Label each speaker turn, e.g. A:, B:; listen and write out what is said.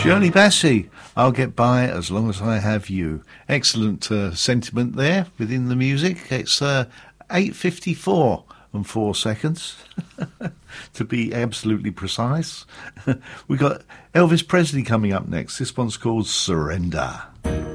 A: Shirley Bassey, I'll get by as long as I have you. Excellent sentiment there within the music. It's 8:54 and 4 seconds, to be absolutely precise. We got Elvis Presley coming up next. This one's called Surrender.